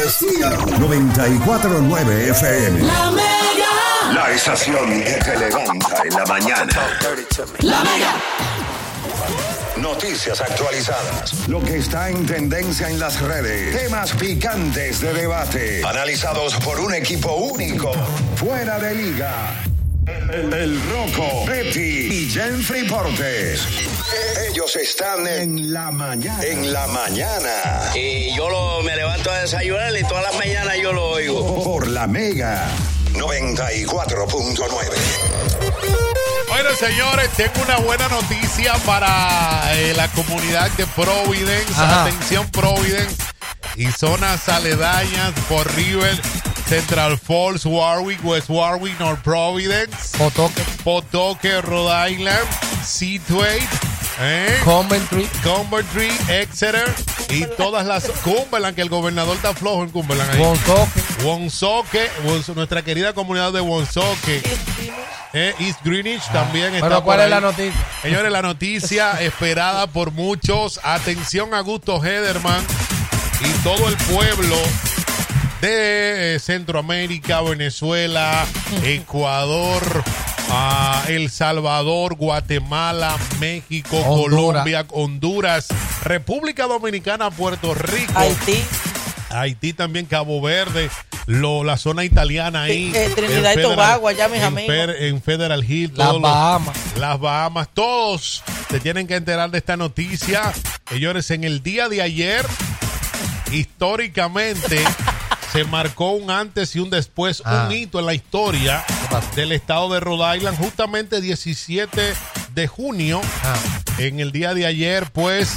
Destino 94.9 FM. La Mega. La estación que te levanta en la mañana. La Mega. Noticias actualizadas. Lo que está en tendencia en las redes. Temas picantes de debate. Analizados por un equipo único. Fuera de liga. El Rocco, Betty y Jenfrey Portes. Ellos están en la mañana. En la mañana. Y yo me levanto a desayunar y todas las mañanas yo lo oigo. Por la Mega 94.9. Bueno, señores, tengo una buena noticia para la comunidad de Providence. Ajá. Atención, Providence y zonas aledañas por River, Central Falls, Warwick, West Warwick, North Providence, Potoque, Rhode Island, Seathwaite, Coventry, Exeter y todas las Cumberland, que el gobernador está flojo en Cumberland ahí. Woonsocket, nuestra querida comunidad de Woonsocket. East Greenwich también está. Pero ¿cuál es la noticia? Señores, la noticia esperada por muchos. Atención, Augusto Hederman y todo el pueblo de Centroamérica, Venezuela, Ecuador, El Salvador, Guatemala, México, Colombia, Honduras, República Dominicana, Puerto Rico, Haití también, Cabo Verde, la zona italiana ahí, Trinidad y Tobago, allá mis amigos, en Federal Hill, las Bahamas, todos se tienen que enterar de esta noticia. Señores, en el día de ayer, históricamente, se marcó un antes y un después, un hito en la historia del estado de Rhode Island, justamente 17 de junio, en el día de ayer, pues,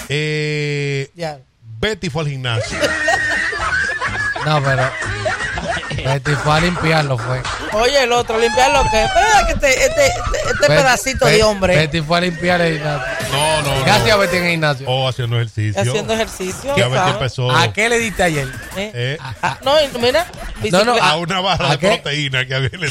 Betty fue al gimnasio. No, pero Betty fue a limpiarlo, fue. Oye, el otro, limpiarlo, ¿qué? Espera que este pedacito de hombre. Betty fue a limpiar el gimnasio. No. ¿Qué hacía Betty en el gimnasio? Haciendo ejercicio. ¿Qué Betty empezó? ¿A qué le diste ayer? No, mira. A una barra de proteína que había en el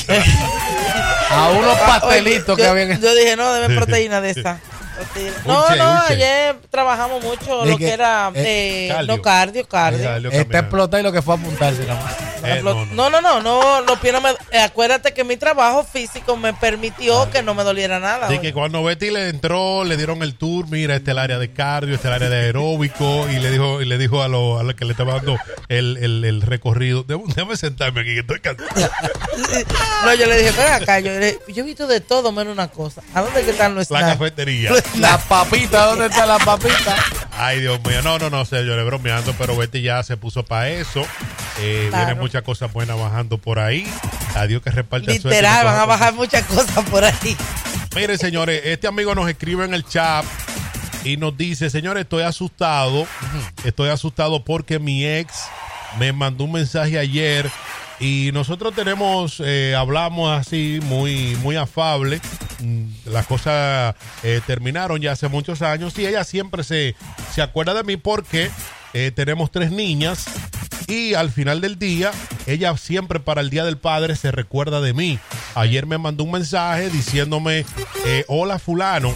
a unos pastelitos que había en el... Yo dije, no, debe proteína de esta. No, ayer trabajamos mucho lo que era cardio. Está explotado y lo que fue a apuntarse. No, los pies no me... acuérdate que mi trabajo físico me permitió que no me doliera nada. Así que cuando Betty le entró, le dieron el tour, mira, este es el área de cardio, este es el área de aeróbico, y le dijo a lo que le estaba dando el recorrido, déjame sentarme aquí que estoy cansado. No, yo le dije, ven acá, yo he visto de todo menos una cosa. ¿A dónde están los snacks? La cafetería. La papita, ¿dónde está la papita? Ay, Dios mío, no sé, yo le bromeando, pero Betty ya se puso para eso. Vienen muchas cosas buenas bajando por ahí. A Dios que reparte suerte. Literal, van a bajar muchas cosas por ahí. Miren, señores, este amigo nos escribe en el chat y nos dice, señores, estoy asustado porque mi ex me mandó un mensaje ayer y nosotros hablamos así muy afable. Las cosas terminaron ya hace muchos años y ella siempre se acuerda de mí porque tenemos 3 niñas y al final del día ella siempre para el Día del Padre se recuerda de mí. Ayer me mandó un mensaje diciéndome, hola fulano,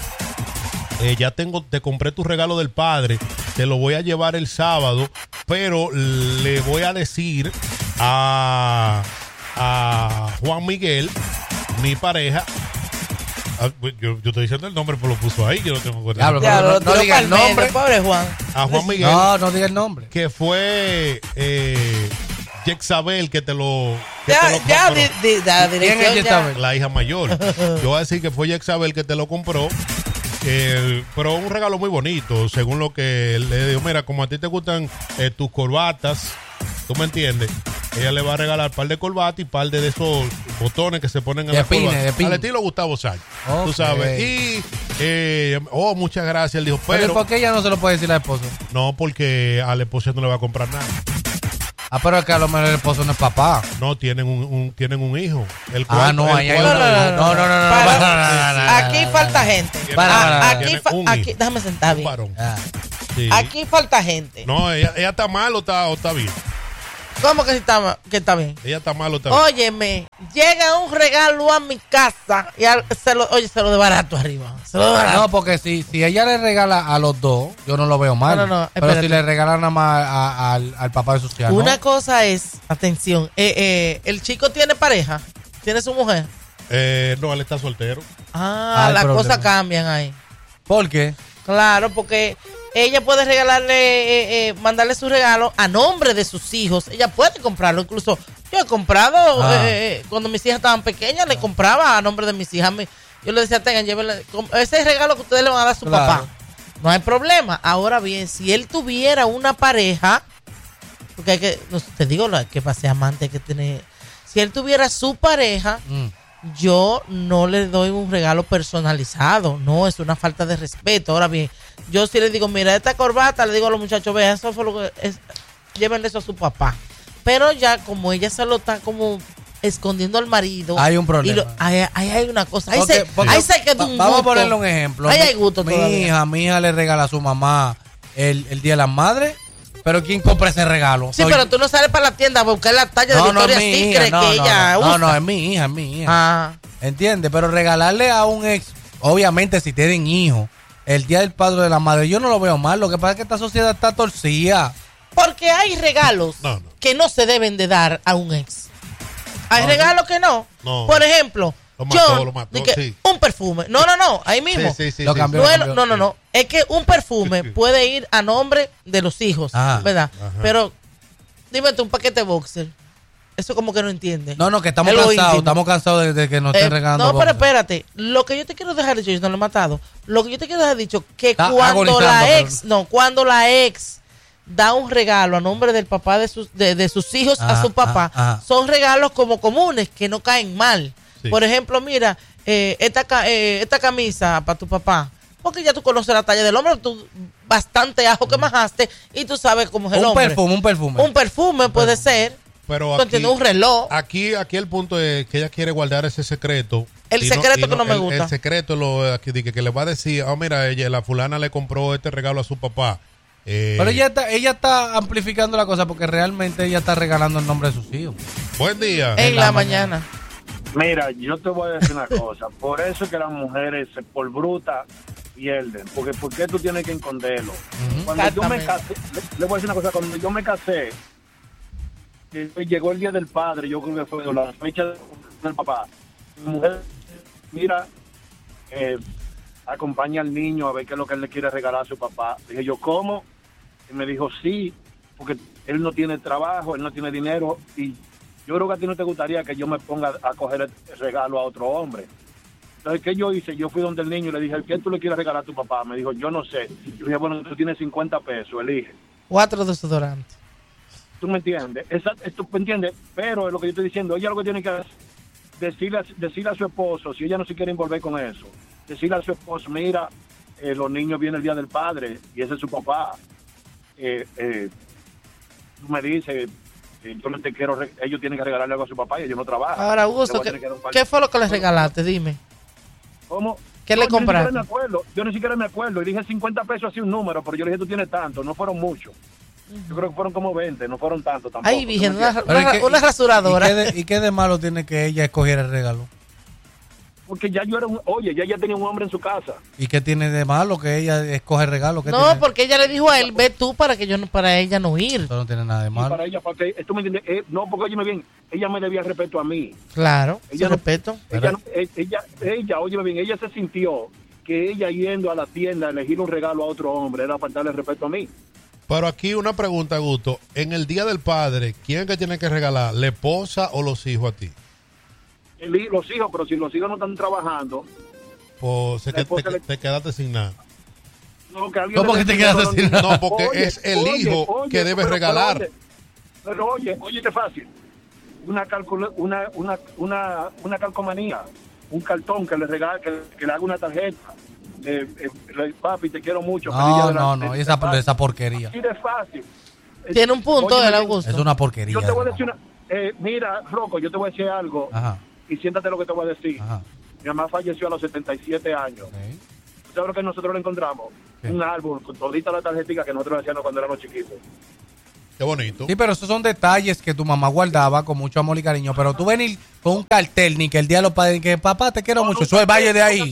te compré tu regalo del padre, te lo voy a llevar el sábado, pero le voy a decir a Juan Miguel, mi pareja. Yo estoy diciendo el nombre, pero lo puso ahí, yo no tengo cuenta. No diga el nombre. Pobre Juan. A Juan Miguel. No diga el nombre. Que fue Jexabel que te lo la hija mayor. Yo voy a decir que fue Jexabel que te lo compró. Pero un regalo muy bonito, según lo que él le dijo. Mira, como a ti te gustan tus corbatas, ¿tú me entiendes? Ella le va a regalar un par de corbatas y un par de esos botones que se ponen en la corbata. Al estilo Gustavo Sánchez, tú sabes. Y, muchas gracias. Él dijo, pero ¿por qué ella no se lo puede decir al esposo? No, porque al esposo no le va a comprar nada. Pero es que a lo mejor el esposo no es papá. No, tienen un hijo. No. Aquí falta gente. Aquí, déjame sentar bien. Sí. Aquí falta gente. No, ella está mal o está bien. ¿Cómo que está bien? Ella está malo también. Óyeme, llega un regalo a mi casa y se lo de barato arriba. No, porque si ella le regala a los dos, yo no lo veo mal. No, pero si le regala nada más al papá de sus hijas. Una cosa es, atención, el chico tiene pareja, tiene su mujer. No, él está soltero. Las cosas cambian ahí. ¿Por qué? Claro, porque ella puede regalarle, mandarle su regalo a nombre de sus hijos. Ella puede comprarlo. Incluso yo he comprado, cuando mis hijas estaban pequeñas, le compraba a nombre de mis hijas. Yo le decía, tengan, llévenle ese regalo que ustedes le van a dar a su papá. No hay problema. Ahora bien, si él tuviera una pareja, porque hay que, no, te digo, que para ser amante hay que tener. Si él tuviera su pareja, yo no le doy un regalo personalizado. No, es una falta de respeto. Ahora bien, yo sí le digo, mira, esta corbata, le digo a los muchachos, vean, eso fue lo que es, llévenle eso a su papá. Pero ya como ella se lo está como escondiendo al marido, hay un problema. Ahí hay una cosa. Ahí se quedó un gusto. Vamos a ponerle un ejemplo. Ahí hay gusto todavía. Mi hija le regala a su mamá el Día de las Madres. Pero ¿quién compra ese regalo? Sí, pero tú no sales para la tienda a buscar la talla de Victoria's Secret que ella usa. No, es mi hija. ¿Entiendes? Pero regalarle a un ex, obviamente si tienen hijos, el Día del Padre de la Madre, yo no lo veo mal. Lo que pasa es que esta sociedad está torcida. Porque hay regalos que no se deben de dar a un ex. Hay regalos que no. Por ejemplo, lo mató, sí. Un perfume. No, ahí mismo. Sí, lo cambió. No. Es que un perfume puede ir a nombre de los hijos, ¿verdad? Ajá. Pero dime tú, un paquete boxer. Eso como que no entiende. No, que estamos cansados. Estamos cansados de que nos estén regalando. No, pero espérate. Lo que yo te quiero dejar dicho, yo no lo he matado. Lo que yo te quiero dejar dicho, que cuando la ex da un regalo a nombre del papá de sus hijos a su papá, son regalos como comunes que no caen mal. Sí. Por ejemplo, mira, esta camisa para tu papá, porque ya tú conoces la talla del hombre, tú bastante ajo que majaste y tú sabes cómo es el hombre. Un perfume puede ser. Pero aquí, un reloj. Aquí el punto es que ella quiere guardar ese secreto. El secreto que no me gusta. El secreto que le va a decir, mira, la fulana le compró este regalo a su papá. Pero ella está amplificando la cosa porque realmente ella está regalando el nombre de sus hijos. Buen día. En la mañana. Mira, yo te voy a decir una cosa. Por eso es que las mujeres, por bruta, pierden. Porque ¿por qué tú tienes que esconderlo? Cuando yo me casé, le voy a decir una cosa. Cuando yo me casé, llegó el Día del Padre, yo creo que fue la fecha del papá. Mi mujer, mira, acompaña al niño a ver qué es lo que él le quiere regalar a su papá. Dije yo, ¿cómo? Y me dijo, sí, porque él no tiene trabajo, él no tiene dinero y yo creo que a ti no te gustaría que yo me ponga a coger el regalo a otro hombre. Entonces, ¿qué yo hice? Yo fui donde el niño y le dije, ¿qué tú le quieres regalar a tu papá? Me dijo, yo no sé. Yo dije, bueno, tú tienes 50 pesos, elige. 4 desodorantes. ¿Tú me entiendes? ¿Tú me entiendes? Pero es lo que yo estoy diciendo. Ella lo que tiene que hacer decirle a su esposo, si ella no se quiere envolver con eso, decirle a su esposo, mira, los niños vienen el Día del Padre y ese es su papá. Tú me dices... yo no te quiero, ellos tienen que regalarle algo a su papá y ellos no trabajan. Ahora, Augusto, ¿qué fue lo que les regalaste? Dime. ¿Cómo? ¿Qué le compraste? Yo ni siquiera me acuerdo. Y dije 50 pesos así un número, pero yo le dije, tú tienes tanto. No fueron muchos. Yo creo que fueron como 20, no fueron tanto tampoco. Ay, virgen, una rasuradora. ¿Y qué de malo tiene que ella escogiera el regalo? Porque ya ella tenía un hombre en su casa. ¿Y qué tiene de malo que ella escoge el regalo? Porque ella le dijo a él, ve tú para ella no ir. Eso no tiene nada de malo. Y para ella, porque tú me entiendes, no, porque óyeme bien, ella me debía respeto a mí. Claro, ella respeto. Ella, óyeme bien, ella se sintió que ella yendo a la tienda a elegir un regalo a otro hombre era faltarle respeto a mí. Pero aquí una pregunta, Gusto. En el Día del Padre, ¿quién es que tiene que regalar? ¿La esposa o los hijos a ti? Los hijos, pero si los hijos no están trabajando, pues te quedaste sin nada. No, que ¿Cómo que te quedaste sin nada? No, porque es el hijo que debe regalar. Pero oye, es fácil. Una calcomanía, un cartón que le regale, que le haga una tarjeta. Papi, te quiero mucho. No, esa porquería. Así de fácil. Tiene un punto, el Augusto. Es una porquería. Yo te voy a decir mira, Rocco, yo te voy a decir algo. Ajá. Y siéntate lo que te voy a decir. Ajá. Mi mamá falleció a los 77 años. Okay. ¿Sabes lo que nosotros le encontramos? ¿Qué? Un árbol con todita la tarjetita que nosotros hacíamos cuando éramos chiquitos. Qué bonito. Sí, pero esos son detalles que tu mamá guardaba con mucho amor y cariño. Pero tú venir con un cartel, ni que el día de los padres, ni que papá te quiero mucho. Eso es vaya de ahí.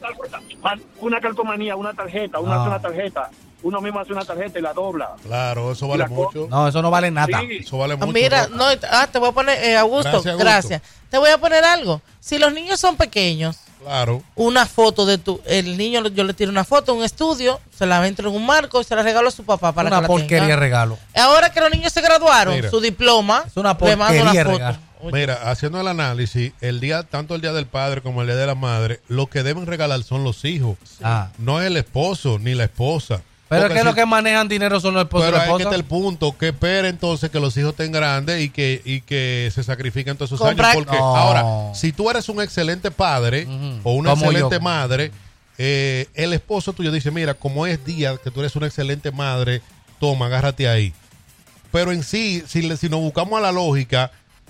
Una calcomanía, una tarjeta, una tarjeta. Uno mismo hace una tarjeta y la dobla. Claro, eso vale mucho. No, eso no vale nada. Sí. Eso vale mucho. Mira, no, te voy a poner, Augusto, gracias. Te voy a poner algo. Si los niños son pequeños, claro, una foto de el niño, yo le tiro una foto, un estudio, se la entro en un marco y se la regalo a su papá para una que la porquería tenga. regalo. Ahora que los niños se graduaron, Mira, su diploma, es una le mando porquería una regalo. foto. Mira, haciendo el análisis, tanto el día del padre como el día de la madre, lo que deben regalar son los hijos. No es el esposo ni la esposa. Pero es que los que manejan dinero son los esposos y Pero la ahí que esposa. está el punto, que espere entonces que los hijos estén grandes y que se sacrifiquen todos esos años. Porque ahora, si tú eres un excelente padre o una excelente madre, el esposo tuyo dice, mira, como es día que tú eres una excelente madre, toma, agárrate ahí. Pero en sí, si nos buscamos a la lógica,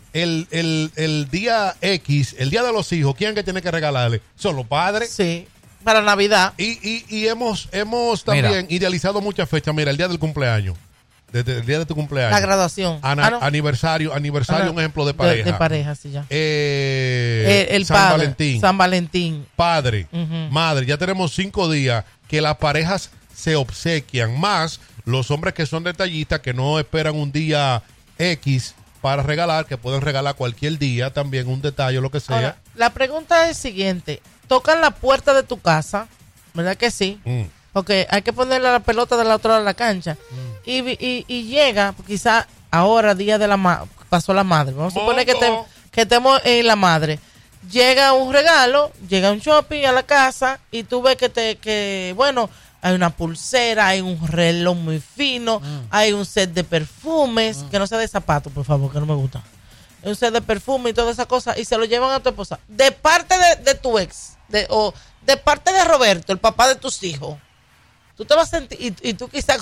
el día X, el día de los hijos, ¿quién que tiene que regalarle? Son los padres. Sí, para Navidad. Y hemos también idealizado muchas fechas. Mira, el día del cumpleaños. Desde el día de tu cumpleaños. La graduación. ¿No? Aniversario, un ejemplo de pareja. De pareja, sí, ya. El San padre, Valentín. San Valentín. Padre, madre. Ya tenemos 5 días que las parejas se obsequian. Más los hombres que son detallistas, que no esperan un día X para regalar, que pueden regalar cualquier día también un detalle o lo que sea. Ahora, la pregunta es siguiente. Tocan la puerta de tu casa, ¿verdad que sí? Porque hay que ponerle la pelota de la otra lado de la cancha. Y llega, quizá ahora, día de pasó la madre. Vamos a suponer que estemos en la madre. Llega un regalo, llega un shopping a la casa y tú ves que bueno, hay una pulsera, hay un reloj muy fino, hay un set de perfumes, que no sea de zapatos, por favor, que no me gusta. Un set de perfume y todas esas cosas, y se lo llevan a tu esposa. De parte de tu ex, o de parte de Roberto, el papá de tus hijos. Tú te vas a sentir, y tú quizás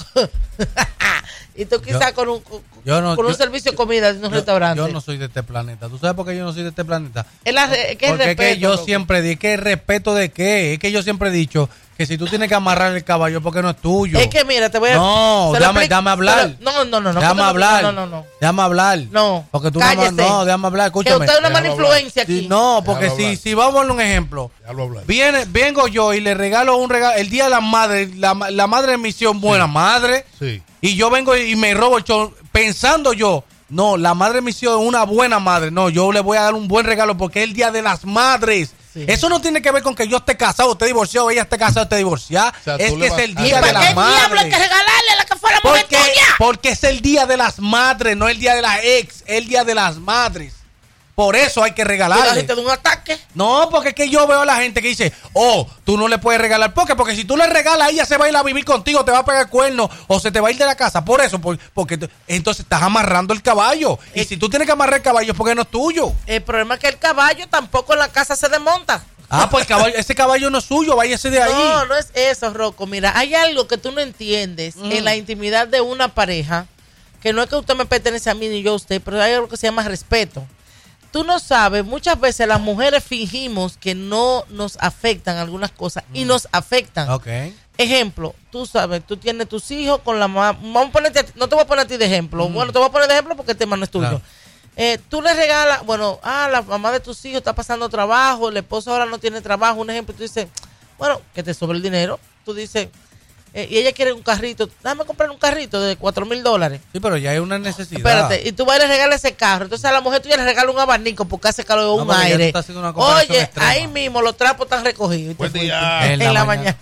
con un servicio de comida en un restaurante. Yo no soy de este planeta. ¿Tú sabes por qué yo no soy de este planeta? Porque es que yo siempre dije, ¿qué respeto de qué? Es que yo siempre he dicho que si tú tienes que amarrar el caballo porque no es tuyo. Es que mira, te voy a... No, déjame hablar. No. Déjame hablar. No. Déjame hablar. No. Porque tú cállese. No, déjame hablar, escúchame. Que usted es una mala influencia aquí. Sí, no, porque si vamos a darle un ejemplo. Vengo yo y le regalo un regalo. El día de la madre, la madre de misión, buena madre. Sí. Y yo vengo y me robo el show pensando yo, no, la madre de misión es una buena madre. No, yo le voy a dar un buen regalo porque es el día de las madres. Sí. Eso no tiene que ver con que yo esté casado, esté divorciado, ella esté casada, esté divorciada. O sea, es que es el día de las madres. ¿Para qué diablo hay que regalarle a la que fuera mujer tuya? Porque es el día de las madres, no el día de la ex, el día de las madres. Por eso hay que regalarle. ¿La gente de un ataque? No, porque es que yo veo a la gente que dice, tú no le puedes regalar. Porque si tú le regalas, ella se va a ir a vivir contigo, te va a pegar el cuerno o se te va a ir de la casa. Por eso, porque entonces estás amarrando el caballo. Y si tú tienes que amarrar el caballo es porque no es tuyo. El problema es que el caballo tampoco en la casa se desmonta. Pues ese caballo no es suyo, váyase de ahí. No es eso, Rocco. Mira, hay algo que tú no entiendes en la intimidad de una pareja, que no es que usted me pertenece a mí ni yo a usted, pero hay algo que se llama respeto. Tú no sabes, muchas veces las mujeres fingimos que no nos afectan algunas cosas y nos afectan. Okay. Ejemplo, tú sabes, tú tienes tus hijos con la mamá. Vamos a ponerte, no te voy a poner a ti de ejemplo. Bueno, te voy a poner de ejemplo porque el tema no es tuyo. Claro. Tú le regalas, la mamá de tus hijos está pasando trabajo, el esposo ahora no tiene trabajo, un ejemplo, tú dices, bueno, que te sobre el dinero. Tú dices, y ella quiere un carrito, déjame comprar un carrito de $4,000. Sí, pero ya hay una necesidad. Espérate, y tú vas y le regalas ese carro. Entonces a la mujer tuya le regala un abanico porque hace calor o un aire. Oye, extrema. Ahí mismo los trapos están recogidos. Buen día. En la mañana.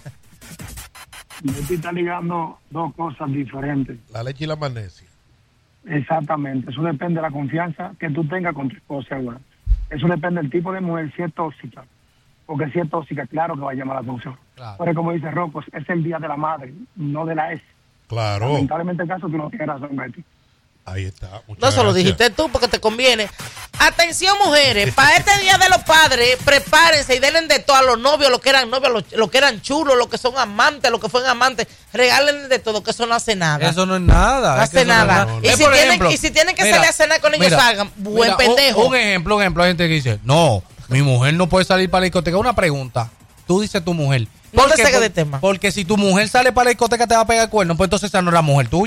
Usted está ligando dos cosas diferentes. La leche y la magnesia. Exactamente. Eso depende de la confianza que tú tengas con tu esposa. Bueno. Eso depende del tipo de mujer, si es tóxica. Porque si es tóxica, claro que va a llamar la atención. Claro. Pero como dice Rocco, es el día de la madre, no de la ex. Claro. Lamentablemente en caso tú no tienes razón, Betty. Ahí está. No, eso lo dijiste tú porque te conviene. Atención, mujeres, para este Día de los Padres, prepárense y denle de todo a los novios, los que eran novios, los que eran chulos, los que son amantes, los que fueron amantes. Regálenle de todo, que eso no hace nada. Eso no es nada. No hace nada. No. Y si tienen que salir a cenar con ellos, salgan. Buen pendejo. Un ejemplo, hay gente que dice, no, mi mujer no puede salir para la discoteca. Una pregunta. Tú dices tu mujer. No te saques de tema. Porque si tu mujer sale para la discoteca te va a pegar el cuerno, pues entonces esa no es la mujer tuya.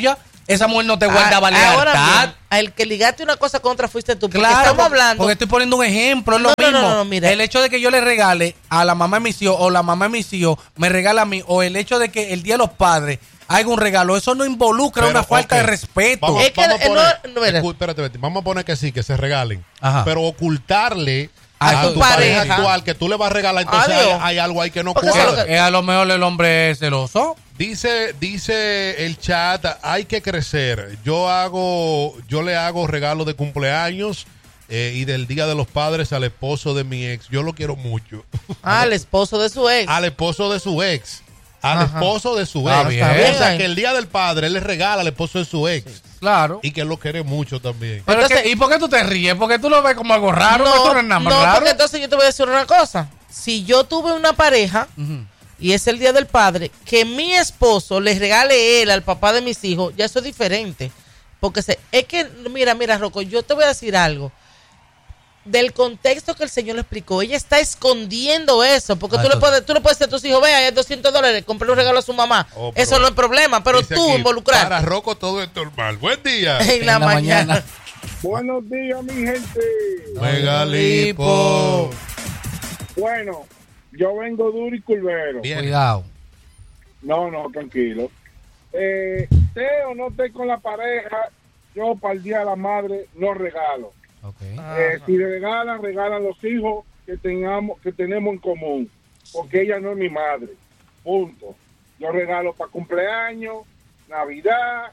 esa mujer no te guardaba Ahora lealtad. bien, al que ligaste una cosa con otra fuiste tú. Porque Claro, estamos hablando. porque estoy poniendo un ejemplo, es lo mismo. No, mira. El hecho de que yo le regale a la mamá de mis hijos o la mamá de mis hijos me regala a mí, o el hecho de que el Día de los Padres haga un regalo, eso no involucra Pero, una falta ok, de respeto. Vamos, Es que vamos a poner, mira. espérate, vamos a poner que sí, que se regalen. Ajá. Pero ocultarle A a tu tu pareja pareja actual que tú le vas a regalar, entonces Adiós. hay algo ahí que no Porque cuadra. eso A lo mejor el hombre es celoso. Dice el chat, hay que crecer. Yo le hago regalo de cumpleaños y del Día de los Padres al esposo de mi ex. Yo lo quiero mucho. Al esposo de su ex. Al esposo de su ex. Al Ajá. esposo de su Ah, ex. bien. O sea, que el Día del Padre él le regala al esposo de su ex. Claro. Y que él lo quiere mucho también. Pero Entonces- es que, ¿y por qué tú te ríes? Porque tú lo ves como algo raro. Eso no es nada más no, raro. porque entonces yo te voy a decir una cosa. Si yo tuve una pareja Ujú. y es el Día del Padre, que mi esposo le regale él al papá de mis hijos, ya eso es diferente. Porque es que, mira, Rocco, yo te voy a decir algo. Del contexto que el señor le explicó, ella está escondiendo eso. Porque tú le puedes decir a tus hijos, vea, hay $200, compre un regalo a su mamá. Oh, pero eso no es problema, pero dice tú aquí, involucrar Para Rocco todo es normal. Buen día. en la mañana. Buenos días, mi gente. Megalipo. Bueno, yo vengo duro y curvero. Bien. Cuidado. No, tranquilo. Esté o no esté con la pareja, yo para el Día de la Madre no regalo. Okay. Si le regalan los hijos que tenemos en común, porque ella no es mi madre. Punto. Yo regalo para cumpleaños, Navidad,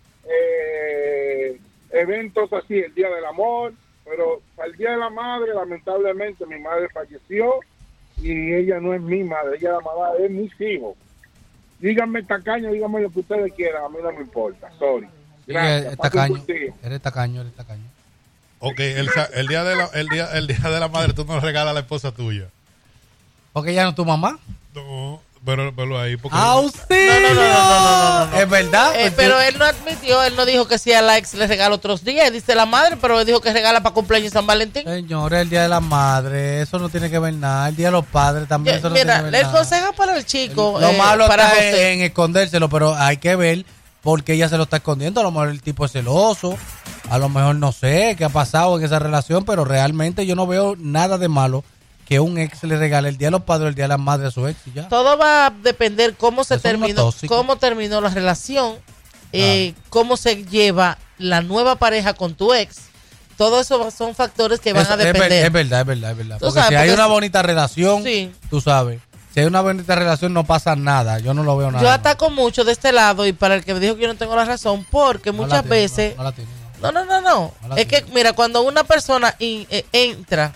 eventos así, el Día del Amor, pero para el Día de la Madre, lamentablemente, mi madre falleció y ella no es mi madre, ella la mamá de mis hijos. Díganme tacaño, díganme lo que ustedes quieran, a mí no me importa, sorry. Gracias. Eres Pasen tacaño. buen día. Eres tacaño. Ok, el día de la madre tú no regalas a la esposa tuya. Porque ella no es tu mamá. No, pero ahí porque ¡Auxilio! No. Es verdad. Pues Pero él no admitió, él no dijo que si a la ex le regala otros días, dice la madre, pero él dijo que regala para cumpleaños y San Valentín. Señores, el Día de la Madre, eso no tiene que ver nada. El Día de los Padres también, eso no Mira, tiene que ver el nada. consejo para el chico, Lo malo para está José. en escondérselo, pero hay que ver por qué ella se lo está escondiendo. A lo mejor el tipo es celoso, a lo mejor no sé qué ha pasado en esa relación, pero realmente yo no veo nada de malo que un ex le regale el Día de los Padres o el Día de la Madre a su ex y ya. Todo va a depender cómo se Eso es uno terminó, tóxico. cómo terminó la relación, cómo se lleva la nueva pareja con tu ex. Todo eso son factores que van Eso a depender. Es verdad. Tú Porque sabes, si hay porque una si- bonita relación, Sí. tú sabes, si hay una bonita relación no pasa nada. Yo no lo veo nada. Yo ataco mucho de este lado y para el que me dijo que yo no tengo la razón, porque No la muchas tiene, veces... no la tiene, no. No. No la Es que, tiene. mira, cuando una persona entra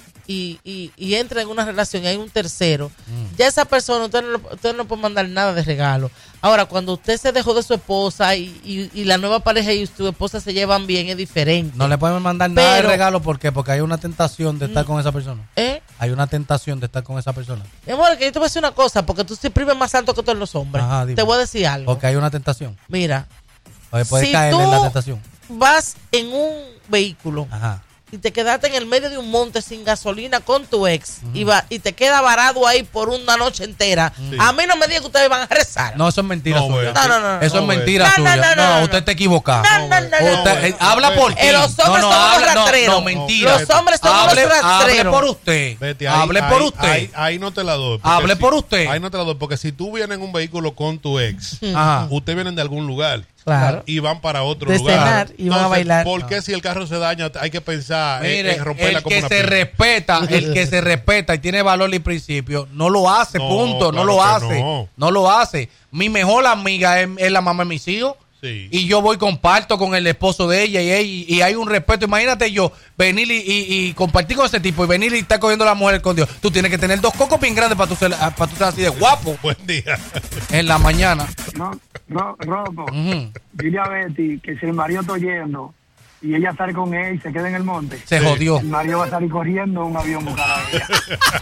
y entra en una relación y hay un tercero, ya esa persona, usted no puede mandar nada de regalo. Ahora, cuando usted se dejó de su esposa y la nueva pareja y su esposa se llevan bien, es diferente. No le pueden mandar nada de Pero- regalo. ¿Por qué? Porque hay una tentación de estar con esa persona. ¿Eh? Hay una tentación de estar con esa persona. Mi amor, que yo te voy a decir una cosa, porque tú siempre primes más alto que todos los hombres. Ajá, dime. Te voy a decir algo. Porque hay una tentación. Mira, Porque puede si caer tú en la tentación. vas en un vehículo Ajá. y te quedaste en el medio de un monte sin gasolina con tu ex y te queda varado ahí por una noche entera, a mí no me digas que ustedes van a rezar. No, eso es mentira No, suya. güey. No. Eso No, es güey. mentira No, suya. no, usted está equivocado. No. Usted, no, habla no, por ti. los hombres son unos rastreros. No, mentira. Los hombres son hable, unos rastreros. Hable por usted. Vete, ahí, hable por ahí, usted. Ahí no te la doy. porque Hable por usted. Ahí no te la doy, porque si tú vienes en un vehículo con tu ex, Ajá. ustedes vienen de algún lugar. Claro. Y van para otro De lugar. cenar y van a bailar. ¿Por qué si el carro se daña hay que pensar Mire, en romperla el como que una se pila? respeta, el que se respeta y tiene valor y principio, no lo hace, No, punto, no claro lo que hace, no. no lo hace. Mi mejor amiga es la mamá de mis hijos. Sí. Y yo voy comparto con el esposo de ella y hay un respeto. Imagínate yo venir y compartir con ese tipo y venir y estar cogiendo a la mujer con Dios. Tú tienes que tener dos cocos bien grandes para tú ser así de guapo Buen día. en la mañana. Rocco, Ujú. dile a Betty que si el marido está oyendo y ella sale con él y se queda en el monte, Se jodió. el marido va a salir corriendo en un avión buscar a ella.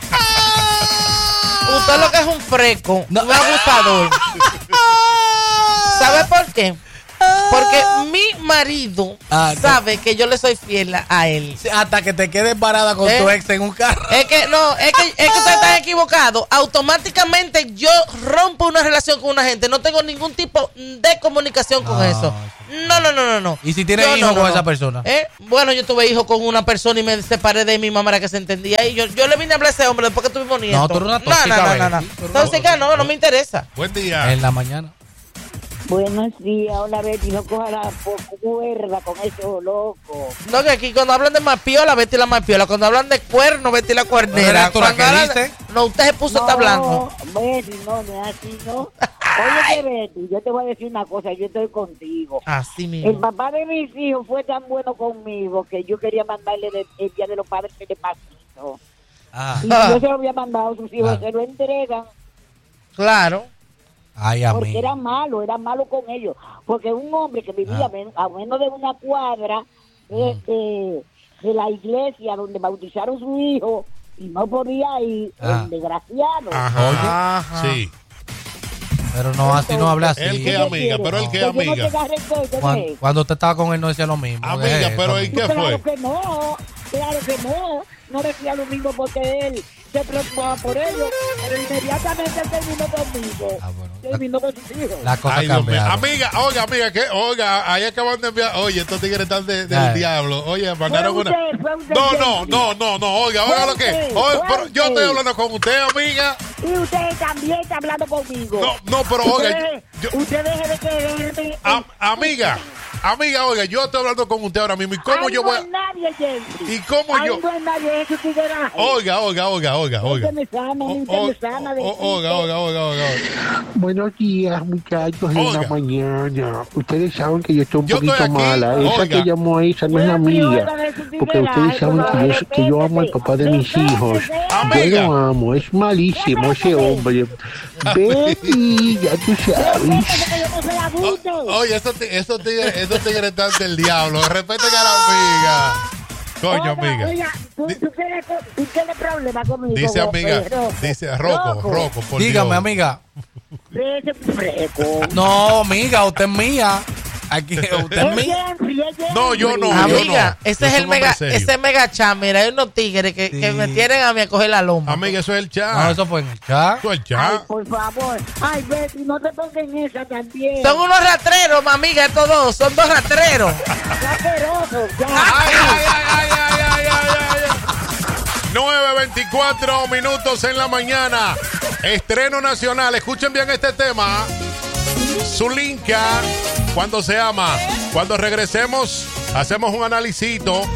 Usted lo que es un freco, No. un abusador. ¿Sabe por qué? Porque porque mi marido sabe que yo le soy fiel a él. Hasta que te quedes parada con tu ex en un carro. Es que ustedes están equivocados. Automáticamente yo rompo una relación con una gente. No tengo ningún tipo de comunicación con eso. No. ¿Y si tienes hijos con esa persona? Bueno, yo tuve hijos con una persona y me separé de mi mamá que se entendía. Y yo le vine a hablar a ese hombre después que tuvimos nietos. No, tú eres una tóxica. No. Tóxica no me interesa. Buen día. En la mañana. Buenos días, hola Betty, no coja la cuerda con eso loco. No, que aquí cuando hablan de mapiola, Betty la mapiola. Cuando hablan de cuerno, Betty la cuernera. No, usted se puso está hablando. Betty, no es así, ¿no? Oye, Betty, yo te voy a decir una cosa, yo estoy contigo. Así mismo. El papá de mis hijos fue tan bueno conmigo que yo quería mandarle el Día de los Padres de pasito. Y yo se lo había mandado a sus hijos, se lo entregan. Claro. Ay, porque era malo con ellos. Porque un hombre que vivía a menos de una cuadra de la iglesia donde bautizaron su hijo y no podía ir, el desgraciado. Ajá. Sí. Pero no, así no habla así. Él que amiga, pero él que amiga. Cuando usted estaba con él no decía lo mismo. Amiga, pero ¿y qué fue? Claro que no. No decía lo mismo porque él se preocupaba por ellos, pero inmediatamente terminó conmigo. Terminó con sus hijos. La cosa cambiaron. Amiga, oiga, ahí acaban de enviar. Oye, estos tigres están del diablo. Oye, mandaron una. No, oiga lo que. Pero yo estoy hablando con usted, amiga. Y usted también está hablando conmigo. No, pero oiga. Usted deje de quererme. Amiga, oiga, yo estoy hablando con usted ahora mismo. ¿Y cómo yo voy a.? Nadie, ¿Y cómo yo.? No hay nadie, eso sí verá. Oiga. Buenos días, muchachos, en la mañana. Ustedes saben que yo estoy un poquito mala. Esa que llamó ahí, esa no es la mía. Porque ustedes saben que yo amo al papá de mis hijos. Yo lo amo, es malísimo ese hombre. Betty, ya tú sabes. Oye, esos tigres están del diablo. Respeten a la amiga. Coño, amiga. Oiga, ¿tú tienes problema conmigo? Dice amiga, dice Rocco, por dígame, Dios. amiga. No, amiga, usted es mía. Aquí, usted es mía. No, yo no. Amiga, yo ese es el mega chat. Mira, hay unos tigres que me tienen a mí a coger la loma. Amiga, eso es el chat. No, eso fue en el chat. Eso es el chat. Ay, por favor. Ay, Betty, no te pongas en esa también. Son unos ratreros, amiga, estos dos. Son dos ratreros. Raterosos, ya. Ay. 9:24 minutos en la mañana. Estreno nacional. Escuchen bien este tema. Zulinka, cuando se ama. Cuando regresemos, hacemos un analicito